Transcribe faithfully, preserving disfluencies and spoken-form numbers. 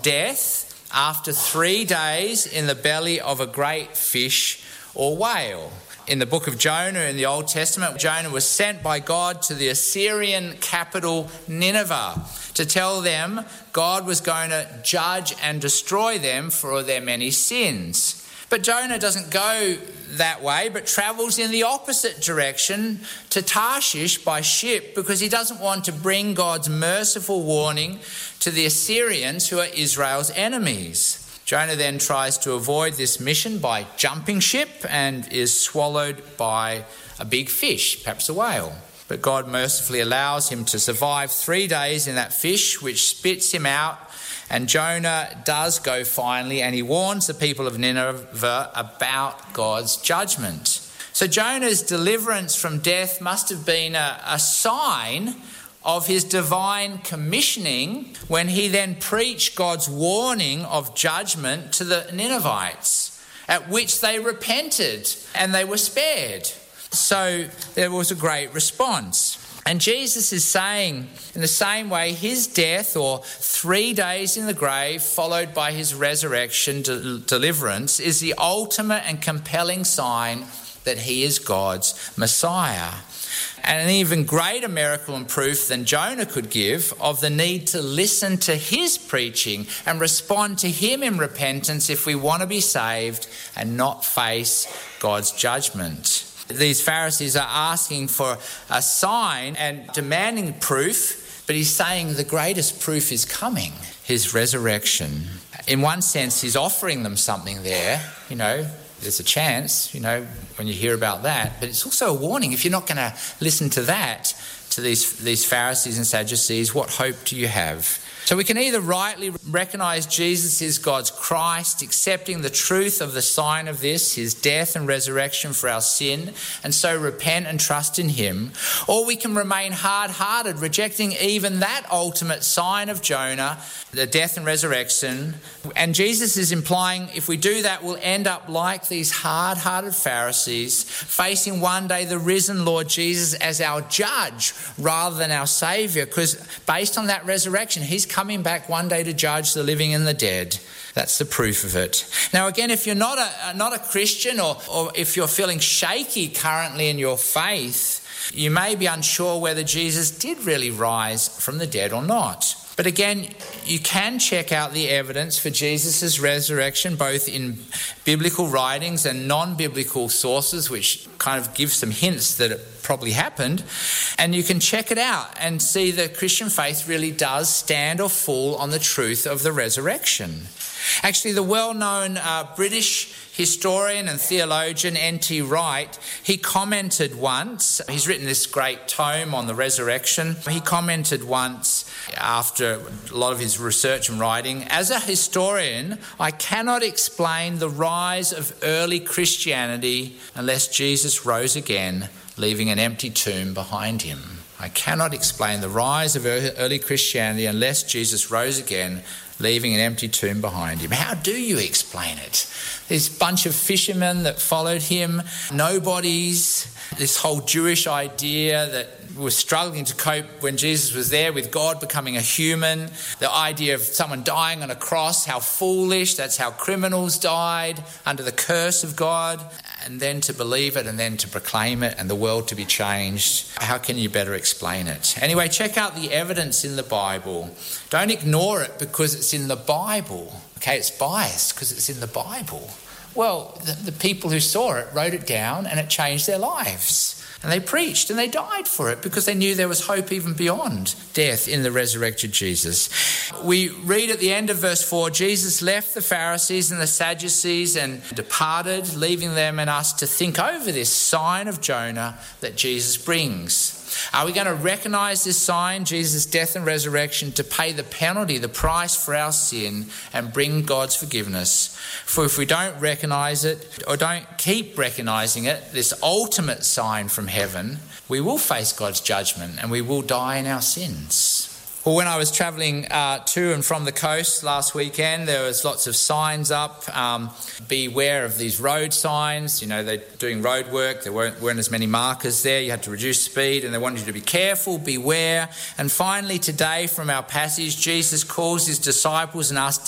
death after three days in the belly of a great fish or whale. In the book of Jonah in the Old Testament, Jonah was sent by God to the Assyrian capital Nineveh to tell them God was going to judge and destroy them for their many sins. But Jonah doesn't go that way, but travels in the opposite direction to Tarshish by ship because he doesn't want to bring God's merciful warning to the Assyrians, who are Israel's enemies. Jonah then tries to avoid this mission by jumping ship and is swallowed by a big fish, perhaps a whale. But God mercifully allows him to survive three days in that fish, which spits him out. And Jonah does go finally, and he warns the people of Nineveh about God's judgment. So Jonah's deliverance from death must have been a, a sign of his divine commissioning when he then preached God's warning of judgment to the Ninevites, at which they repented and they were spared. So there was a great response. And Jesus is saying, in the same way, his death, or three days in the grave, followed by his resurrection, de- deliverance, is the ultimate and compelling sign that he is God's Messiah. And an even greater miracle and proof than Jonah could give of the need to listen to his preaching and respond to him in repentance if we want to be saved and not face God's judgment. These Pharisees are asking for a sign and demanding proof, but he's saying the greatest proof is coming, his resurrection. In one sense, he's offering them something there, you know, there's a chance, you know, when you hear about that, but it's also a warning. If you're not going to listen to that, to these, these Pharisees and Sadducees, what hope do you have? So we can either rightly recognise Jesus is God's Christ, accepting the truth of the sign of this, his death and resurrection for our sin, and so repent and trust in him, or we can remain hard-hearted, rejecting even that ultimate sign of Jonah, the death and resurrection. And Jesus is implying if we do that, we'll end up like these hard-hearted Pharisees, facing one day the risen Lord Jesus as our judge rather than our saviour, because based on that resurrection, he's coming back one day to judge the living and the dead. That's the proof of it. Now, again, if you're not a not a Christian, or, or if you're feeling shaky currently in your faith, you may be unsure whether Jesus did really rise from the dead or not. But again, you can check out the evidence for Jesus' resurrection, both in biblical writings and non-biblical sources, which kind of give some hints that it probably happened. And you can check it out and see the Christian faith really does stand or fall on the truth of the resurrection. Actually, the well-known uh, British historian and theologian N T Wright, he commented once, he's written this great tome on the resurrection, he commented once after a lot of his research and writing, as a historian, I cannot explain the rise of early Christianity unless Jesus rose again, leaving an empty tomb behind him. I cannot explain the rise of early Christianity unless Jesus rose again, leaving an empty tomb behind him. How do you explain it? This bunch of fishermen that followed him, nobodies, this whole Jewish idea that was struggling to cope when Jesus was there with God becoming a human, the idea of someone dying on a cross, how foolish, that's how criminals died under the curse of God, and then to believe it and then to proclaim it and the world to be changed. How can you better explain it? Anyway, check out the evidence in the Bible. Don't ignore it because it's in the Bible. Okay, it's biased because it's in the Bible. Well, the, the people who saw it wrote it down and it changed their lives. And they preached and they died for it because they knew there was hope even beyond death in the resurrected Jesus. We read at the end of verse four, Jesus left the Pharisees and the Sadducees and departed, leaving them and us to think over this sign of Jonah that Jesus brings. Are we going to recognise this sign, Jesus' death and resurrection, to pay the penalty, the price for our sin and bring God's forgiveness? For if we don't recognise it or don't keep recognising it, this ultimate sign from heaven, we will face God's judgment and we will die in our sins. Well, when I was travelling uh, to and from the coast last weekend, there was lots of signs up. Um, beware of these road signs. You know, they're doing road work. There weren't, weren't as many markers there. You had to reduce speed and they wanted you to be careful, beware. And finally today from our passage, Jesus calls his disciples and us